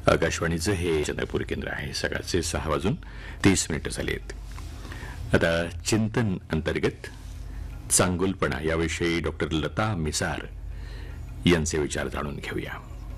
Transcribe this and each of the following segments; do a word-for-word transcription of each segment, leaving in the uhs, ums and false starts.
आकाशवाणीचं हे चंद्रपूर केंद्र आहे. सकाळचे सहा वाजून तीस मिनिटं झालीत. आता चिंतन अंतर्गत चांगुलपणा याविषयी डॉक्टर लता मिसार यांचे विचार जाणून घेऊया.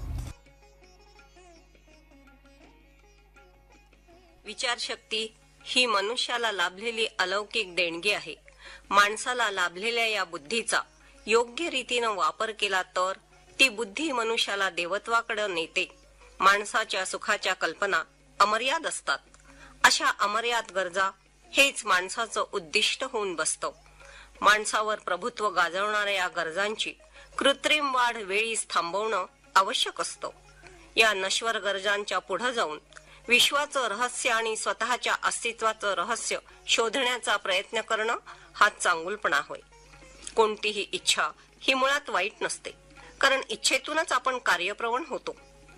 विचारशक्ती ही मनुष्याला लाभलेली अलौकिक देणगी आहे. माणसाला लाभलेल्या या बुद्धीचा योग्य रीतीनं वापर केला तर ती बुद्धी मनुष्याला देवत्वाकडे नेते. माणसाच्या सुखाच्या कल्पना अमर्याद असतात. अशा अमर्याद गरजा हेच माणसाचं उद्दिष्ट होऊन बसतं. माणसावर प्रभुत्व गाजवणाऱ्या या गरजांची कृत्रिम वाढ वेळीच थांबवणं आवश्यक असतं. या नश्वर गरजांच्या पुढे जाऊन विश्वाचं रहस्य आणि स्वतःच्या अस्तित्वाचं रहस्य शोधण्याचा प्रयत्न करणं हा चांगुलपणा होय. कोणतीही इच्छा ही मुळात वाईट नसते, कारण इच्छेतूनच आपण कार्यप्रवण होतो.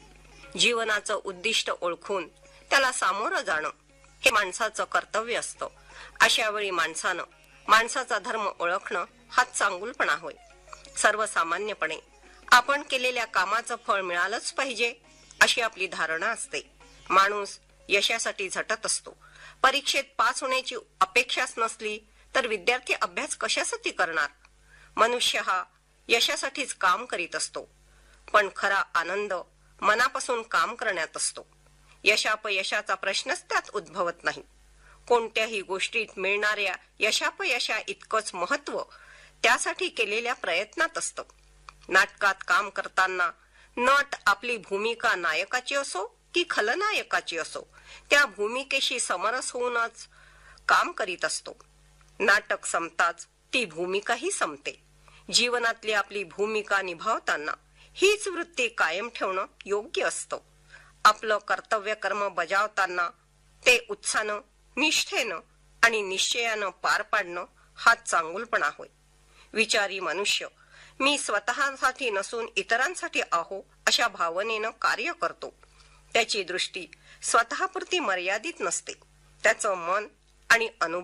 जीवनाचं उद्दिष्ट ओळखून त्याला सामोरं जाणं हे माणसाचं कर्तव्य असतं. अशा वेळी माणसानं माणसाचा धर्म ओळखणं हा चांगुलपणा होय. सर्वसामान्यपणे आपण केलेल्या कामाचं फळ मिळालंच पाहिजे अशी आपली धारणा असते. माणूस यशासाठी झटत असतो. परीक्षेत पास होण्याची अपेक्षाच नसली तर विद्यार्थी अभ्यास कशासाठी करणार? मनुष्य हा यशासाठीच काम करीत असतो, पण खरा आनंद मनापासून काम करण्यात असतो. यशापयशाचा प्रश्नच त्यात उद्भवत नाही. कोणत्याही गोष्टीत मिळणाऱ्या यशापयशा इतकंच महत्व त्यासाठी केलेल्या प्रयत्नात असतं. नाटकात काम करताना नट आपली भूमिका नायकाची असो की खलनायकाची असो, त्या भूमिकेशी समरस होऊनच काम करीत असतो. नाटक संपताच ती भूमिकाही संपते. जीवनातली आपली भूमिका निभावताना हीच वृत्ती कायम ठेवणं योग्य असतं. आपलं कर्तव्य कर्म बजावताना ते उत्साहानं, निष्ठेनं आणि निश्चयानं पार पाडणं हा चांगुलपणा होय. विचारी मनुष्य मी स्वतःसाठी नसून इतरांसाठी आहो अशा भावनेनं कार्य करतो. त्याची दृष्टी स्वतःपुरती मर्यादित नसते. त्याचं मन आणि अनुभव